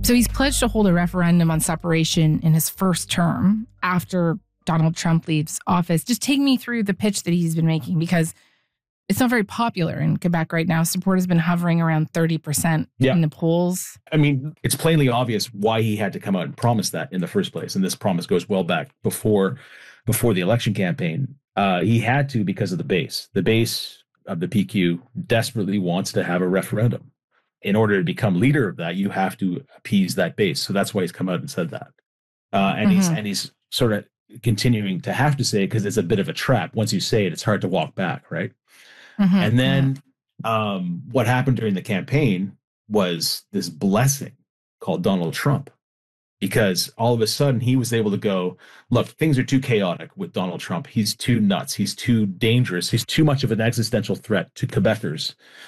So he's pledged to hold a referendum on separation in his first term after Donald Trump leaves office. Just take me through the pitch that he's been making, because it's not very popular in Quebec right now. Support has been hovering around 30% in the polls. I mean, it's plainly obvious why he had to come out and promise that in the first place. And this promise goes well back before the election campaign. He had to because of the base. The base of the PQ desperately wants to have a referendum. In order to become leader of that, you have to appease that base. So that's why he's come out and said that. And he's sort of continuing to have to say it because it's a bit of a trap. Once you say it, it's hard to walk back, right? And then what happened during the campaign was this blessing called Donald Trump, because all of a sudden he was able to go, look, things are too chaotic with Donald Trump. He's too nuts. He's too dangerous. He's too much of an existential threat to Quebecers.